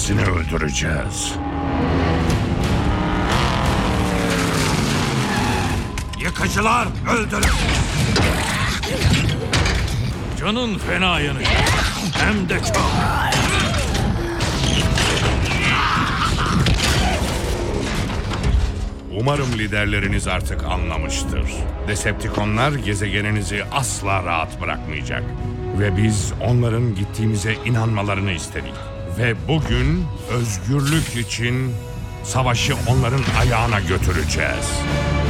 hepsini öldüreceğiz. Yıkıcılar öldürün. Canın fena yanacak. Hem de çok. Umarım liderleriniz artık anlamıştır. Decepticonlar gezegeninizi asla rahat bırakmayacak. Ve biz onların gittiğimize inanmalarını istedik. Ve bugün özgürlük için savaşı onların ayağına götüreceğiz.